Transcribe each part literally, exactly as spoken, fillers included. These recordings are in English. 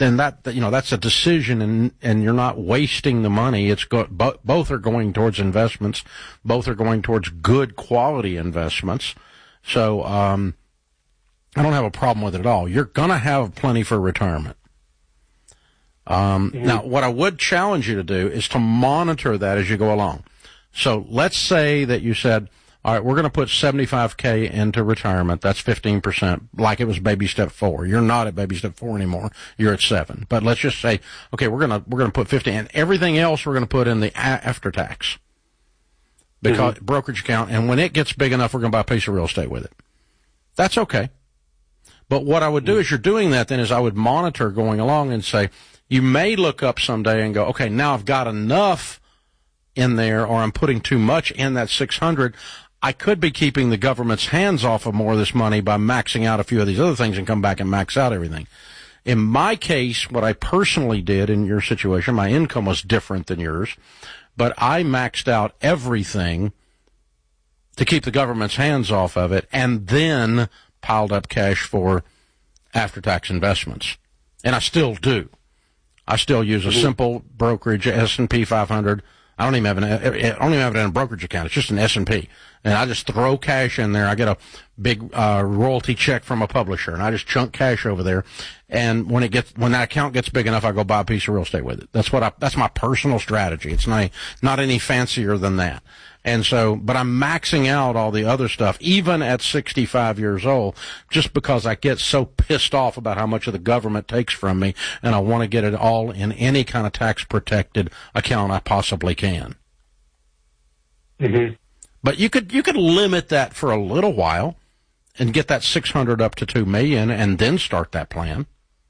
then that, you know, that's a decision, and, and you're not wasting the money. It's go, bo- both are going towards investments. Both are going towards good quality investments. So, um, I don't have a problem with it at all. You're going to have plenty for retirement. Um, mm-hmm. Now, what I would challenge you to do is to monitor that as you go along. So let's say that you said, all right, we're going to put seventy-five K into retirement. That's fifteen percent, like it was baby step four. You're not at baby step four anymore. You're at seven. But let's just say, okay, we're going to, we're going to put fifty, and everything else we're going to put in the a- after tax because mm-hmm. brokerage account. And when it gets big enough, we're going to buy a piece of real estate with it. That's okay. But what I would do mm-hmm. as you're doing that then is I would monitor going along and say, you may look up someday and go, okay, now I've got enough in there, or I'm putting too much in that six hundred. I could be keeping the government's hands off of more of this money by maxing out a few of these other things and come back and max out everything. In my case, what I personally did in your situation, my income was different than yours, but I maxed out everything to keep the government's hands off of it and then piled up cash for after-tax investments. And I still do. I still use a simple brokerage, S and P five hundred. I don't even have an, I don't even have it in a brokerage account. It's just an S and P. And I just throw cash in there. I get a big, uh, royalty check from a publisher, and I just chunk cash over there. And when it gets, when that account gets big enough, I go buy a piece of real estate with it. That's what I, that's my personal strategy. It's not, not any fancier than that. And so, but I'm maxing out all the other stuff, even at sixty-five years old, just because I get so pissed off about how much of the government takes from me, and I want to get it all in any kind of tax-protected account I possibly can. Mm-hmm. But you could, you could limit that for a little while and get that six hundred up to two million and then start that plan.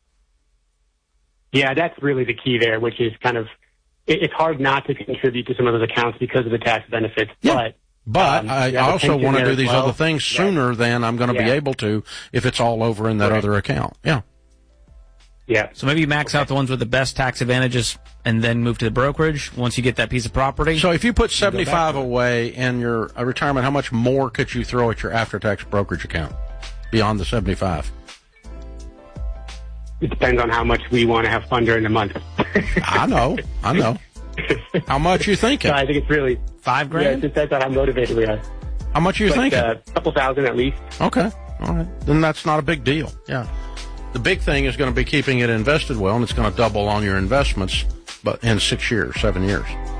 Yeah, that's really the key there, which is kind of, it's hard not to contribute to some of those accounts because of the tax benefits. Yeah. But, but um, I also want to do these well. other things sooner yeah. than I'm going to yeah. be able to if it's all over in that right. other account. Yeah. Yeah. So maybe you max okay. out the ones with the best tax advantages and then move to the brokerage once you get that piece of property. So if you put seventy-five away in your uh, retirement, how much more could you throw at your after-tax brokerage account beyond the seventy-five? It depends on how much we want to have fun during the month. I know. I know. How much you thinking? No, I think it's really five grand. Yeah, it depends on how motivated we are. How much are you but, thinking? A uh, couple thousand at least. Okay. All right. Then that's not a big deal. Yeah. The big thing is going to be keeping it invested well, and it's going to double on your investments, but in six years, seven years.